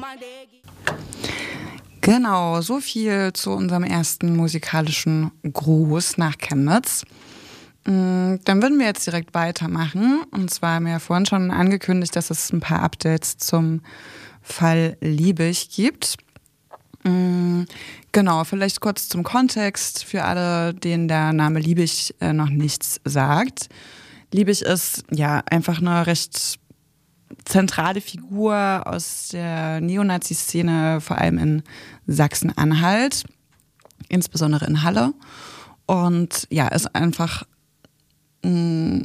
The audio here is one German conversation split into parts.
Genau, so viel zu unserem ersten musikalischen Gruß nach Chemnitz. Dann würden wir jetzt direkt weitermachen. Und zwar haben wir ja vorhin schon angekündigt, dass es ein paar Updates zum Fall Liebig gibt. Genau, vielleicht kurz zum Kontext für alle, denen der Name Liebig noch nichts sagt. Liebig ist ja einfach eine recht zentrale Figur aus der Neonazi-Szene, vor allem in Sachsen-Anhalt, insbesondere in Halle. Und ja, ist einfach eine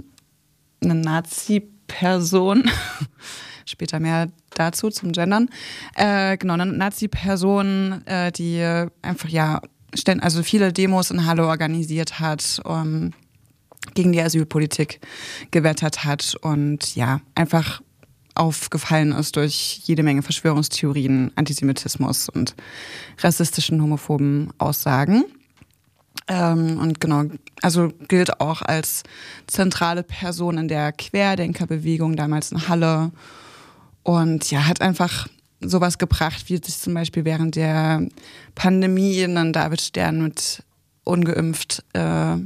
Nazi-Person. Später mehr dazu zum Gendern. Genau, eine Nazi-Person, die einfach also viele Demos in Halle organisiert hat, gegen die Asylpolitik gewettert hat und ja, einfach aufgefallen ist durch jede Menge Verschwörungstheorien, Antisemitismus und rassistischen, homophoben Aussagen. Und genau, also gilt auch als zentrale Person in der Querdenkerbewegung damals in Halle und ja, hat einfach sowas gebracht, wie sich zum Beispiel während der Pandemie einen Davidstern mit ungeimpft, ihr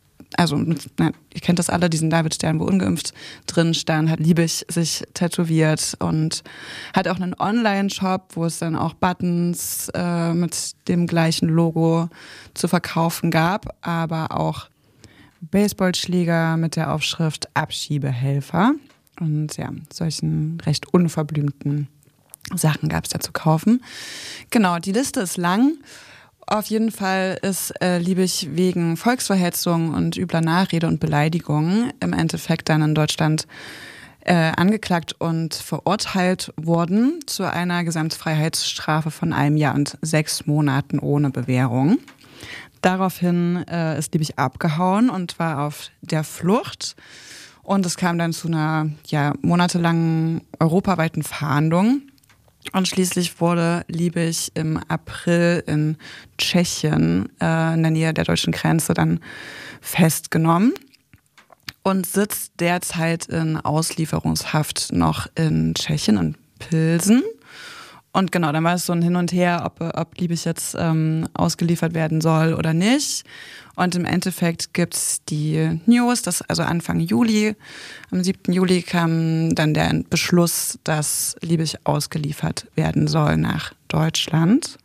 kennt das alle, diesen Davidstern, wo ungeimpft drin stand, hat Liebig sich tätowiert und hat auch einen Online-Shop, wo es dann auch Buttons mit dem gleichen Logo zu verkaufen gab, aber auch Baseballschläger mit der Aufschrift Abschiebehelfer und ja, solchen recht unverblümten Sachen gab es da zu kaufen. Genau, die Liste ist lang. Auf jeden Fall ist Liebig wegen Volksverhetzung und übler Nachrede und Beleidigung im Endeffekt dann in Deutschland angeklagt und verurteilt worden zu einer Gesamtfreiheitsstrafe von 1 Jahr und 6 Monaten ohne Bewährung. Daraufhin ist Liebig abgehauen und war auf der Flucht. Und es kam dann zu einer monatelangen europaweiten Fahndung. Und schließlich wurde Liebig im April in Tschechien in der Nähe der deutschen Grenze dann festgenommen und sitzt derzeit in Auslieferungshaft noch in Tschechien, in Pilsen. Und genau, dann war es so ein Hin und Her, ob Liebig jetzt ausgeliefert werden soll oder nicht. Und im Endeffekt gibt's die News, dass also Anfang Juli, am 7. Juli kam dann der Beschluss, dass Liebig ausgeliefert werden soll nach Deutschland.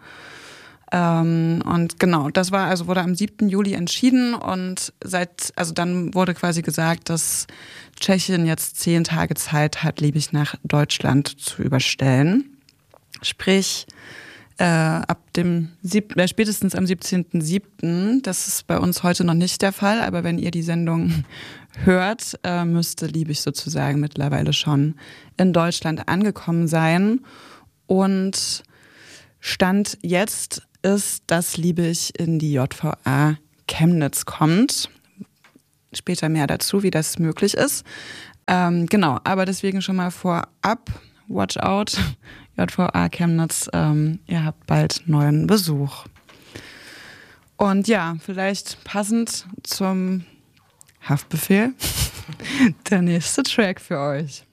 Und genau, das wurde am 7. Juli entschieden und dann wurde quasi gesagt, dass Tschechien jetzt 10 Tage Zeit hat, Liebig nach Deutschland zu überstellen. Sprich, spätestens am 17.07., das ist bei uns heute noch nicht der Fall, aber wenn ihr die Sendung hört, müsste Liebig sozusagen mittlerweile schon in Deutschland angekommen sein. Und Stand jetzt ist, dass Liebig in die JVA Chemnitz kommt. Später mehr dazu, wie das möglich ist. Genau, aber deswegen schon mal vorab, watch out, JVA Chemnitz, ihr habt bald neuen Besuch. Und ja, vielleicht passend zum Haftbefehl, der nächste Track für euch.